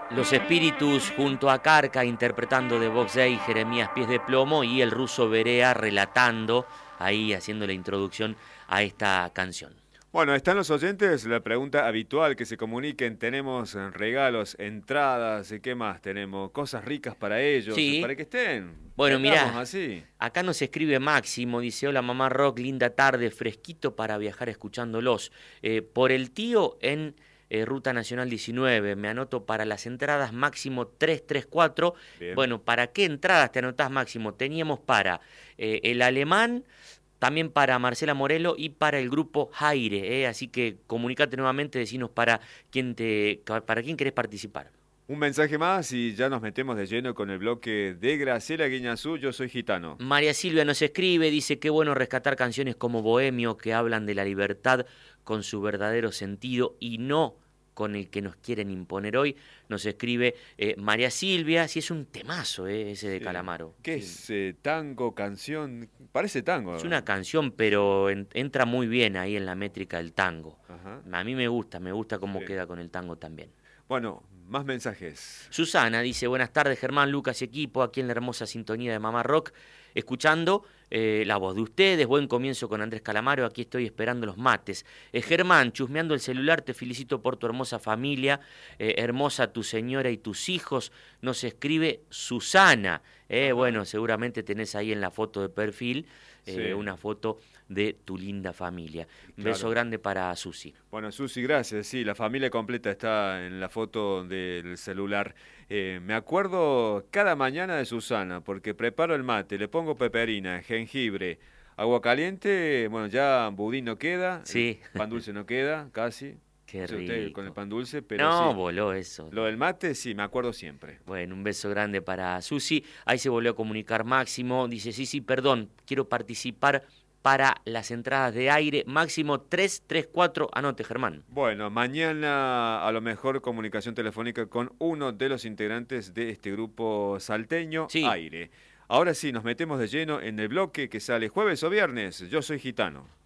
Los Espíritus junto a Carca interpretando de Box Day, Jeremías Pies de Plomo y el ruso Berea relatando, ahí haciendo la introducción a esta canción. Bueno, están los oyentes, la pregunta habitual, que se comuniquen, tenemos regalos, entradas, ¿y qué más? Tenemos cosas ricas para ellos, Sí, para que estén. bueno, Estamos mirá, así. acá nos escribe Máximo, dice: hola mamá Rock, linda tarde, fresquito para viajar escuchándolos. Por el tío en Ruta Nacional 19, me anoto para las entradas Máximo 334. Bien. Bueno, ¿para qué entradas te anotás, Máximo? Teníamos para el alemán, también para Marcela Morelo y para el grupo Jaire, así que comunicate nuevamente, decinos para quién querés participar. Un mensaje más y ya nos metemos de lleno con el bloque de Graciela Guiñazú, Yo soy gitano. María Silvia nos escribe, dice: qué bueno rescatar canciones como Bohemio que hablan de la libertad con su verdadero sentido y no con el que nos quieren imponer hoy. Nos escribe María Silvia, sí, es un temazo ese de Sí. Calamaro. ¿Qué Sí. es tango, canción? Parece tango. Es una canción, pero entra muy bien ahí en la métrica del tango. Ajá. A mí me gusta cómo Sí. queda con el tango también. Bueno, más mensajes. Susana dice: buenas tardes Germán, Lucas y equipo, aquí en la hermosa sintonía de Mamá Rock, escuchando la voz de ustedes, buen comienzo con Andrés Calamaro, aquí estoy esperando los mates. Germán, chusmeando el celular, te felicito por tu hermosa familia, hermosa tu señora y tus hijos, nos escribe Susana. Bueno, seguramente tenés ahí en la foto de perfil Sí, una foto de tu linda familia. Un beso claro. grande para Susi. Bueno, Susi, gracias. Sí, la familia completa está en la foto del celular. Me acuerdo cada mañana de Susana, porque preparo el mate, le pongo peperina, jengibre, agua caliente, bueno, ya budín no queda, el Sí, pan dulce no queda, casi. qué No sé usted con el rico. pan dulce, pero No, sí. voló eso. Lo del mate, sí, me acuerdo siempre. Bueno, un beso grande para Susi. Ahí se volvió a comunicar Máximo. Dice: sí, sí, perdón, quiero participar para las entradas de aire. Máximo 334. Anote, Germán. Bueno, mañana a lo mejor comunicación telefónica con uno de los integrantes de este grupo salteño, Sí. Aire. Ahora sí, nos metemos de lleno en el bloque que sale jueves o viernes. Yo soy gitano.